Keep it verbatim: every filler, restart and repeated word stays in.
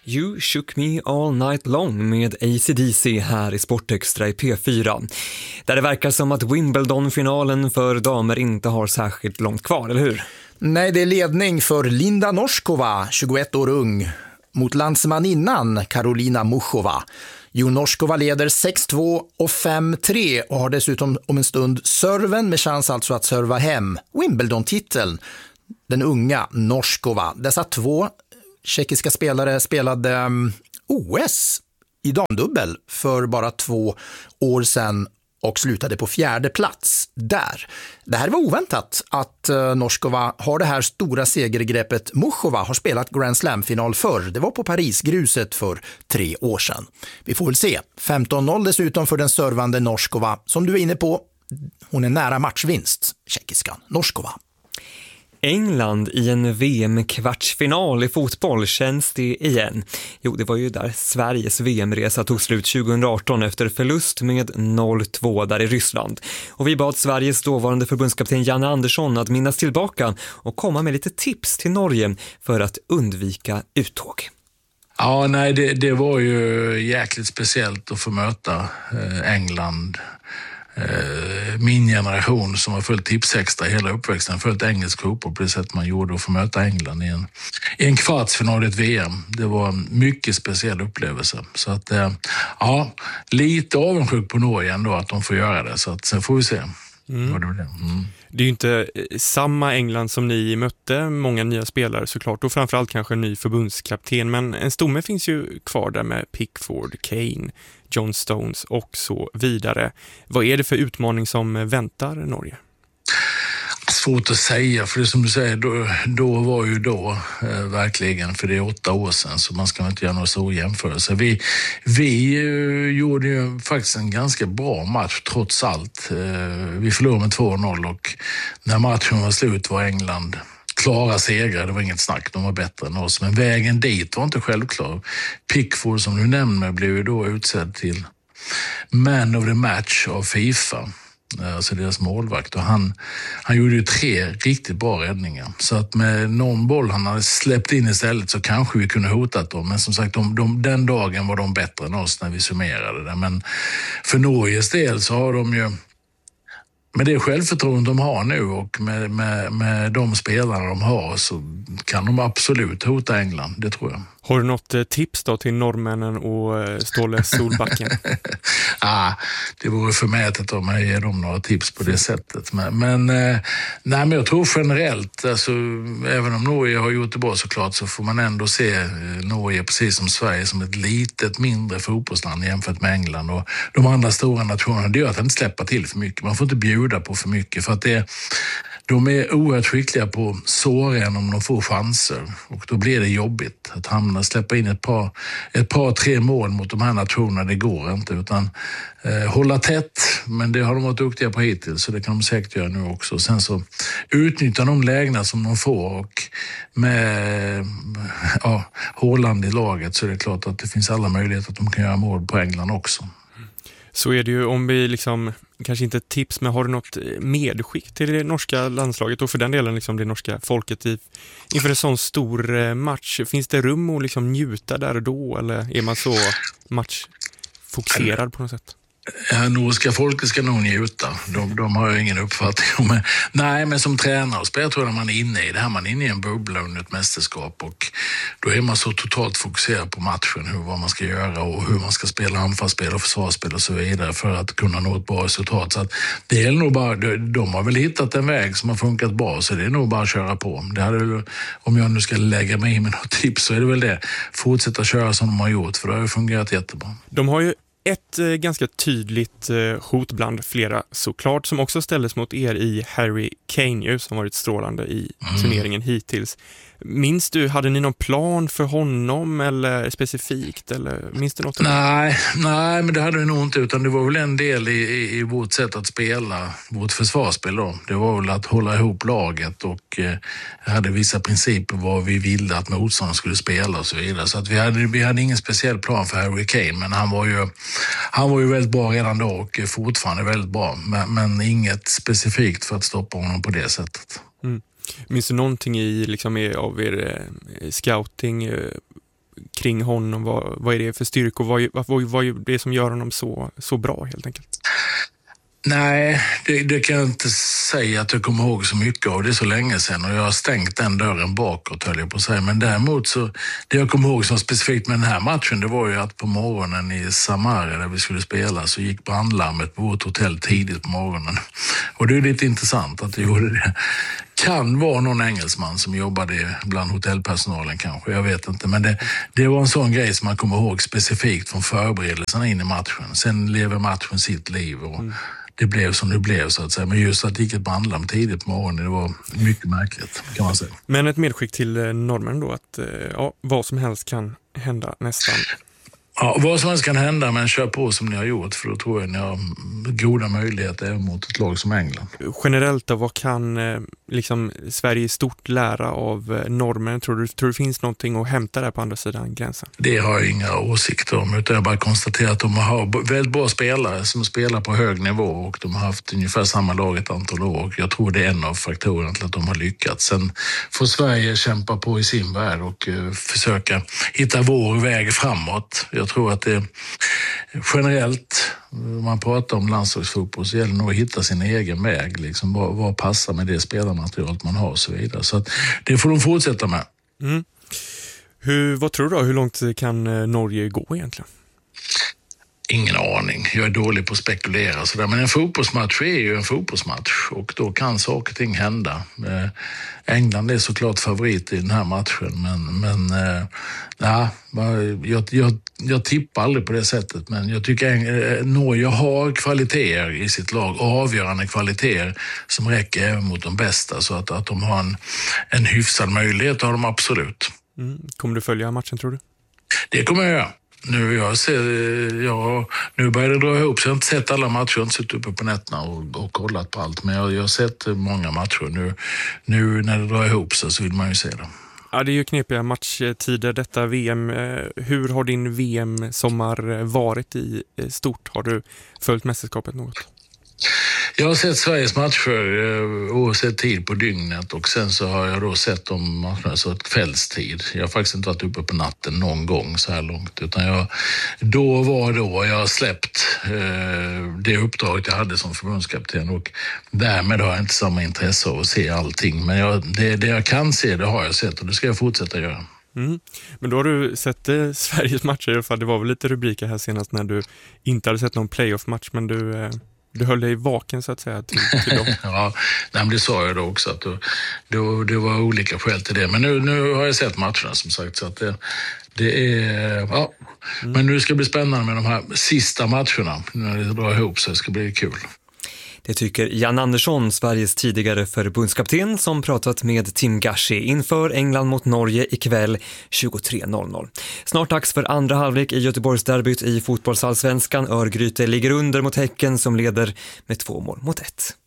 You Shook Me All Night Long med A C D C här i Sportextra i P fyra. Där det verkar som att Wimbledon-finalen för damer inte har särskilt långt kvar, eller hur? Nej, det är ledning för Linda Noskova, tjugoett år ung, mot landsmaninnan Karolina Muchova. Jo, Noskova leder sex två och fem tre och har dessutom om en stund serven med chans alltså att serva hem Wimbledon-titeln. Den unga Noskova. Dessa två tjeckiska spelare spelade um, O S i damdubbel för bara två år sedan och slutade på fjärde plats där. Det här var oväntat att uh, Noskova har det här stora segergreppet. Muchova har spelat Grand Slam-final förr. Det var på Paris-gruset för tre år sedan. Vi får väl se. femton noll dessutom för den servande Noskova. Som du är inne på, hon är nära matchvinst, tjeckiskan Noskova. England i en V M-kvartsfinal i fotboll, känns det igen? Jo, det var ju där Sveriges V M-resa tog slut tjugohundraarton efter förlust med noll två där i Ryssland. Och vi bad Sveriges dåvarande förbundskapten Janne Andersson att minnas tillbaka och komma med lite tips till Norge för att undvika uttåg. Ja, nej, det, det var ju jäkligt speciellt att få möta eh, England. Min generation som har följt Tipsextra hela uppväxten, följt engelsk fotboll på det sätt man gjorde och få möta England i en, i en kvartsfinal i ett V M. Det var en mycket speciell upplevelse. Så att, ja, lite avundsjuk på Norge ändå att de får göra det. Så att, sen får vi se. Mm. Vad det blir. Mm. Det är ju inte samma England som ni mötte, många nya spelare såklart och framförallt kanske en ny förbundskapten, men en stomme finns ju kvar där med Pickford, Kane, John Stones och så vidare. Vad är det för utmaning som väntar Norge? Svårt att säga, för det som du säger, då, då var ju då eh, verkligen, för det är åtta år sedan så man ska inte göra några stora jämförelser. Vi, vi eh, gjorde ju faktiskt en ganska bra match trots allt. Eh, vi förlorade med två noll och när matchen var slut var England klara segrar, det var inget snack, de var bättre än oss. Men vägen dit var inte självklar. Pickford som du nämnde blev ju då utsedd till Man of the Match av FIFA. Alltså deras målvakt, och han, han gjorde ju tre riktigt bra räddningar, så att med någon boll han hade släppt in istället så kanske vi kunde hotat dem, men som sagt de, de, den dagen var de bättre än oss när vi summerade det. Men för Norges del så har de ju med det självförtroende de har nu och med, med, med de spelarna de har så kan de absolut hota England, det tror jag. Har du något tips då till norrmännen och Ståle Solbacken? ah, det vore förmätet om jag ger dem några tips på det sättet. Men, men, nej, men jag tror generellt, alltså, även om Norge har gjort det bra såklart, så får man ändå se Norge precis som Sverige som ett litet mindre fotbollsland jämfört med England och de andra stora nationerna. Det gör att inte släppa till för mycket. Man får inte bjuda på för mycket för att det de är oerhört skickliga på såren om de får chanser och då blir det jobbigt att hamna, släppa in ett par, ett par tre mål mot de här nationerna, det går inte, utan eh, hålla tätt, men det har de varit duktiga på hittills så det kan de säkert göra nu också. Sen så utnyttja de lägena som de får och med ja, Haaland i laget så är det klart att det finns alla möjligheter att de kan göra mål på England också. Så är det ju, om vi liksom, kanske inte ett tips, men har du något medskick till det norska landslaget och för den delen liksom det norska folket i, inför en sån stor match? Finns det rum att liksom njuta där och då, eller är man så matchfokuserad på något sätt? Ja, norska folket ska nog njuta. De, de har ju ingen uppfattning om. Nej, men som tränare och spelare tror jag man är inne i det här. Man är inne i en bubbla under ett mästerskap och då är man så totalt fokuserad på matchen, hur, vad man ska göra och hur man ska spela anfallsspel och försvarsspel och så vidare för att kunna nå ett bra resultat. Så att det är nog bara, de har väl hittat en väg som har funkat bra så det är nog bara att köra på. Det hade, om jag nu ska lägga mig in med något tips så är det väl det. Fortsätta köra som de har gjort för det har ju fungerat jättebra. De har ju ett eh, ganska tydligt eh, hot bland flera såklart som också ställdes mot er i Harry Kane som varit strålande i mm. turneringen hittills. Minns du, hade ni någon plan för honom eller specifikt? Eller minns du något? Nej, nej, men det hade vi nog inte, utan det var väl en del i, i, i vårt sätt att spela, vårt försvarsspel då. Det var väl att hålla ihop laget och eh, hade vissa principer vad vi ville att motståndaren skulle spela och så vidare. Så att vi hade, vi hade ingen speciell plan för Harry Kane, men han var ju, han var ju väldigt bra redan då och fortfarande väldigt bra. Men, men inget specifikt för att stoppa honom på det sättet. Mm. Minns du någonting i liksom, av er eh, scouting eh, kring honom? Vad, vad är det för styrkor? Vad, vad, vad är det som gör honom så, så bra helt enkelt? Nej, det, det kan jag inte säga att jag kommer ihåg så mycket av. Det är så länge sedan och jag har stängt den dörren bakåt, höll jag på att säga. Men däremot så, det jag kommer ihåg som specifikt med den här matchen, det var ju att på morgonen i Samara där vi skulle spela så gick brandlarmet på vårt hotell tidigt på morgonen. Och det är lite intressant att det gjorde det. Kan vara någon engelsman som jobbade bland hotellpersonalen kanske, jag vet inte. Men det, det var en sån grej som man kommer ihåg specifikt från förberedelserna in i matchen. Sen lever matchen sitt liv och mm. det blev som det blev så att säga. Men just att det gick ett brandlarm tidigt på morgonen, det var mycket märkligt kan man säga. Men ett medskick till norrmännen då att ja, vad som helst kan hända nästan. Ja, vad som helst kan hända, men kör på som ni har gjort, för då tror jag ni har goda möjligheter även mot ett lag som England. Generellt då, vad kan liksom Sverige i stort lära av norrmännen? Tror du, tror du finns någonting att hämta där på andra sidan gränsen? Det har jag inga åsikter om, utan jag bara konstaterar att de har väldigt bra spelare som spelar på hög nivå och de har haft ungefär samma lag ett antal år. Jag tror det är en av faktorerna till att de har lyckats. Sen får Sverige kämpa på i sin värld och försöka hitta vår väg framåt. Jag tror att det generellt, om man pratar om landslagsfotboll, så gäller det nog att hitta sin egen väg. Liksom, vad, vad passar med det spelarmaterialet man har och så vidare. Så att det får de fortsätta med. Mm. Hur, vad tror du då? Hur långt kan Norge gå egentligen? Ingen aning. Jag är dålig på att spekulera. Så där. Men en fotbollsmatch är ju en fotbollsmatch och då kan saker och ting hända. Eh, England är såklart favorit i den här matchen, men, men eh, ja, jag, jag, jag tippar aldrig på det sättet. Men jag tycker eh, Norge har kvaliteter i sitt lag, avgörande kvaliteter som räcker även mot de bästa. Så att, att de har en, en hyfsad möjlighet har de absolut. Mm. Kommer du följa matchen, tror du? Det kommer jag göra. Nu, jag ser, ja, nu börjar det dra ihop, så jag har inte sett alla matcher, jag har inte suttit uppe på nätterna och, och kollat på allt, men jag, jag har sett många matcher. Nu, nu när det drar ihop sig så vill man ju se det. Ja, det är ju knepiga matchtider detta V M. Hur har din V M-sommar varit i stort? Har du följt mästerskapet något? Jag har sett Sveriges matcher oavsett tid på dygnet och sen så har jag då sett dem matcherna så kvällstid. Jag har faktiskt inte varit uppe på natten någon gång så här långt, utan jag, då var då jag har släppt eh, det uppdraget jag hade som förbundskapten och därmed har jag inte samma intresse av att se allting. Men jag, det, det jag kan se, det har jag sett och det ska jag fortsätta göra. Mm. Men då har du sett eh, Sveriges matcher i alla fall. Det var väl lite rubriker här senast när du inte hade sett någon playoff-match, men du... Eh... Du höll dig vaken så att säga till, till dem. Ja, nej, det sa jag då också att då, då, det var olika skäl till det. Men nu, nu har jag sett matcherna som sagt så att det, det är, ja. Mm. Men nu ska det bli spännande med de här sista matcherna när det drar ihop så det ska bli kul. Det tycker Jan Andersson, Sveriges tidigare förbundskapten, som pratat med Tim Gashi inför England mot Norge ikväll tjugotre noll noll. Snart dags för andra halvlek i Göteborgsderbyt i fotbollsallsvenskan. Örgryte ligger under mot Häcken som leder med två mål mot ett.